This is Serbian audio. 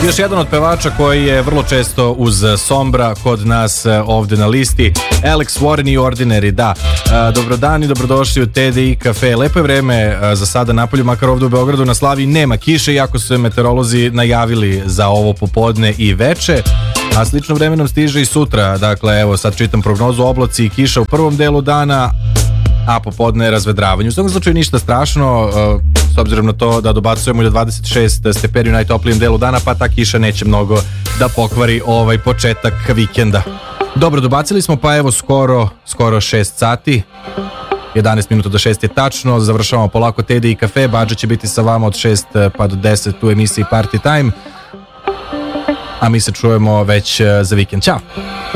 Još jedan od pevača koji je vrlo često uz Sombra kod nas ovde na listi, Alex Warren i Ordinary, da. Dobrodan i dobrodošli u TDI Cafe. Lepo je vreme za sada napolju, makar ovde u Beogradu na Slaviji nema kiše, iako su meteorolozi najavili za ovo popodne i veče. A slično vreme nam stiže i sutra. Dakle, evo sad čitam prognozu, oblaci i kiša u prvom delu dana, a popodne razvedravanje. U svakom slučaju ništa strašno, s obzirom na to da dobacujemo i do 26 stepeni u najtoplijem delu dana, pa ta kiša neće mnogo da pokvari ovaj početak vikenda. Dobro, dobacili smo, pa evo skoro 6 sati. 11 minuta do 6 je tačno, završavamo polako TDI Cafe, Badže će biti sa vama od 6 pa do 10 u emisiji Party Time, a mi se čujemo već za vikend. Ćao!